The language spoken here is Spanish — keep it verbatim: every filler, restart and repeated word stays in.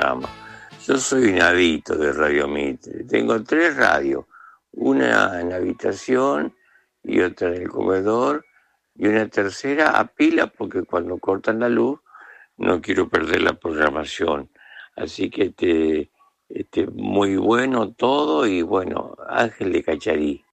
programa. Yo soy un adicto de Radio Mitre. Tengo tres radios, una en la habitación y otra en el comedor y una tercera a pila porque cuando cortan la luz no quiero perder la programación. Así que este, este, muy bueno todo y bueno, Ángel de Cacharí.